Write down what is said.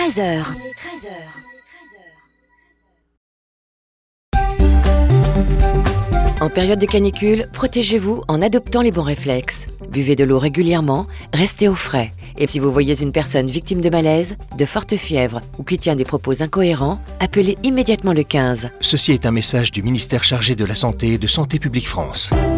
13h. En période de canicule, protégez-vous en adoptant les bons réflexes. Buvez de l'eau régulièrement, restez au frais. Et si vous voyez une personne victime de malaise, de forte fièvre ou qui tient des propos incohérents, appelez immédiatement le 15. Ceci est un message du ministère chargé de la Santé et de Santé publique France.